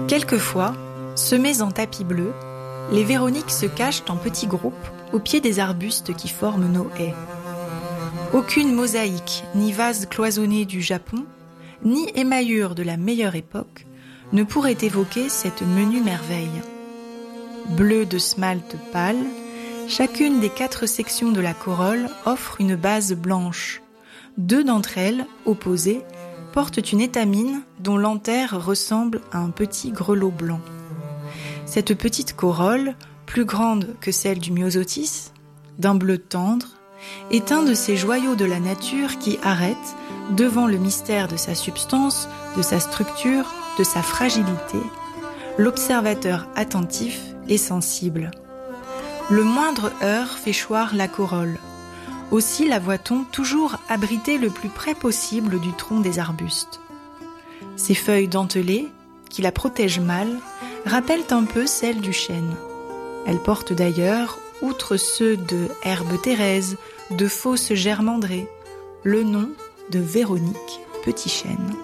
Quelquefois, semées en tapis bleu, les véroniques se cachent en petits groupes au pied des arbustes qui forment nos haies. Aucune mosaïque, ni vase cloisonné du Japon, ni émaillure de la meilleure époque ne pourrait évoquer cette menue merveille. Bleu de smalte pâle, chacune des 4 sections de la corolle offre une base blanche. 2 d'entre elles, opposées, portent une étamine dont l'antère ressemble à un petit grelot blanc. Cette petite corolle, plus grande que celle du myosotis, d'un bleu tendre, est un de ces joyaux de la nature qui arrêtent, devant le mystère de sa substance, de sa structure, de sa fragilité, l'observateur attentif et sensible. Le moindre heurt fait choir la corolle. Aussi la voit-on toujours abritée le plus près possible du tronc des arbustes. Ses feuilles dentelées, qui la protègent mal, rappellent un peu celles du chêne. Elle porte d'ailleurs, outre ceux de herbe Thérèse, de fausses germandrées, le nom de Véronique Petit Chêne.